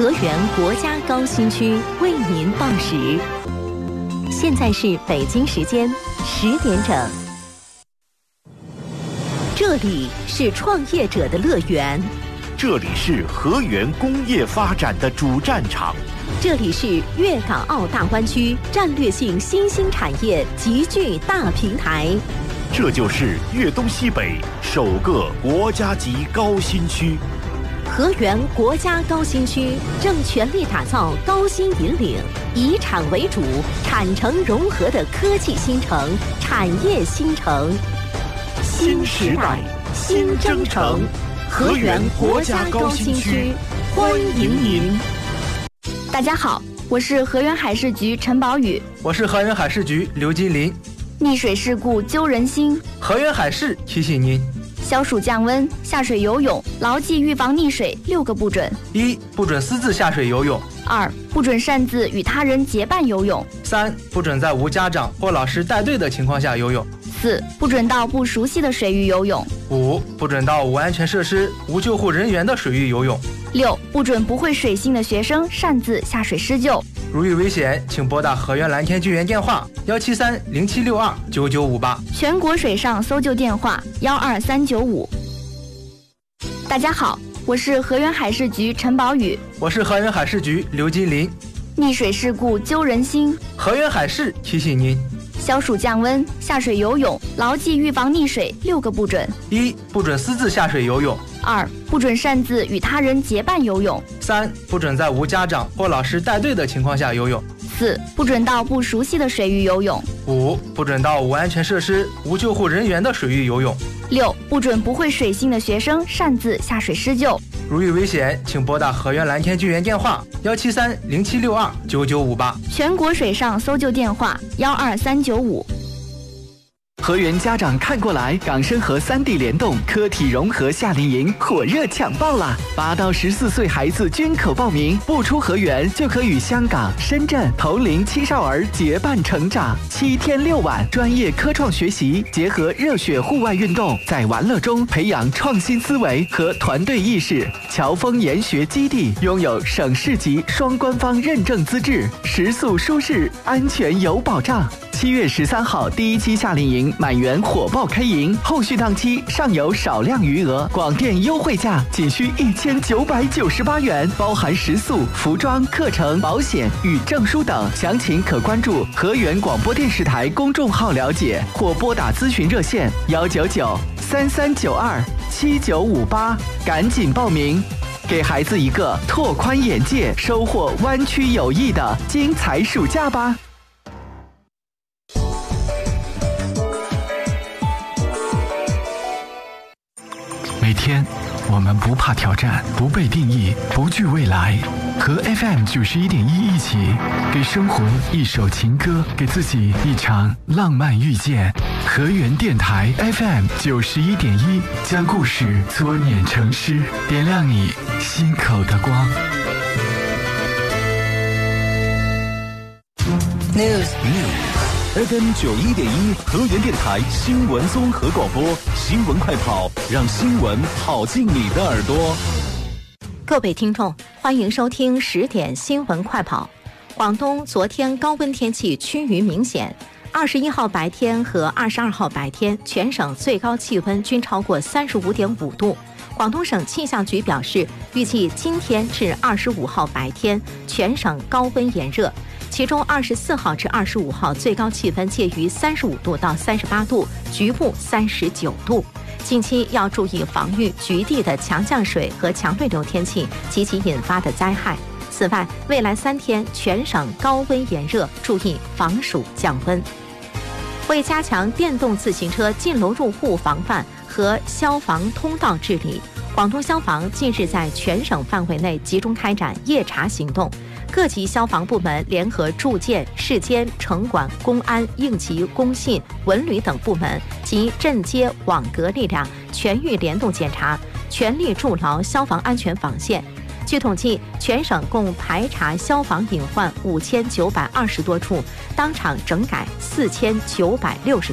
河源国家高新区为您报时。现在是北京时间10点整。这里是创业者的乐园， 这里是河源工业发展的主战场， 这里是粤港澳大湾区战略性新兴产业集聚大平台， 这就是粤东西北首个国家级高新区。 河源国家高新区正全力打造高新引领、以产为主、产城融合的科技新城、产业新城。 新时代，新征程，河源国家高新区，欢迎您。 大家好，我是河源海事局陈宝宇， 我是河源海事局刘金林。 溺水事故揪人心， 河源海事提醒您： 消暑降温，下水游泳，牢记预防溺水6个不准。 1. 不准私自下水游泳。 2. 不准擅自与他人结伴游泳。 3. 不准在无家长或老师带队的情况下游泳。 4. 不准到不熟悉的水域游泳。 5. 不准到无安全设施、无救护人员的水域游泳。 6. 不准不会水性的学生擅自下水施救。 如遇危险，请拨打河源蓝天救援电话17307629958， 全国水上搜救电话12395。大家好，我是河源海事局陈宝宇， 我是河源海事局刘金林。 溺水事故揪人心， 河源海事提醒您： 消暑降温，下水游泳，牢记预防溺水6个不准。 1. 不准私自下水游泳。 2. 不准擅自与他人结伴游泳。 3. 不准在无家长或老师带队的情况下游泳。 4. 不准到不熟悉的水域游泳。 5. 不准到无安全设施、无救护人员的水域游泳。 6. 不准不会水性的学生擅自下水施救。 如遇危险，请拨打河源蓝天救援电话17307629958， 全国水上搜救电话12395。 河源家长看过来，港深河3地联动科体融合夏令营火热抢报啦！8到14岁孩子均可报名，不出河源就可与香港、深圳同龄青少儿结伴成长。7天6晚，专业科创学习，结合热血户外运动，在玩乐中培养创新思维和团队意识。侨丰研学基地拥有省市级双官方认证资质，食宿舒适，安全有保障。7月13号第1期夏令营满员火爆开营，后续档期尚有少量余额，广电优惠价仅需1998元，包含食宿、服装、课程、保险与证书等。详情可关注河源广播电视台公众号了解，或拨打咨询热线199-3392-7958，赶紧报名，给孩子一个拓宽眼界、收获湾区友谊的精彩暑假吧。 每天我们不怕挑战，不被定义，不惧未来，和 FM 91.1一起给生活一首情歌，给自己一场浪漫遇见。河源电台 FM 91.1，将故事搓捻成诗，点亮你心口的光。 FM 91.1河源电台新闻综合广播，新闻快跑，让新闻跑进你的耳朵。 各位听众，欢迎收听10点新闻快跑。广东昨天高温天气趋于明显，21号白天和22号白天全省最高气温均超过35.5度。广东省气象局表示，预计今天至25号白天全省高温炎热，其中24号至25号最高气温介于35度到38度，局部39度。近期要注意防御局地的强降水和强对流天气及其引发的灾害。此外，未来3天全省高温炎热，注意防暑降温。为加强电动自行车进楼入户防范和消防通道治理，广东消防近日在全省范围内集中开展夜查行动，各级消防部门联合住建、市监、城管、公安、应急、工信、文旅等部门及镇街网格力量全域联动检查，全力筑牢消防安全防线。据统计，全省共排查消防隐患5920多处，当场整改4960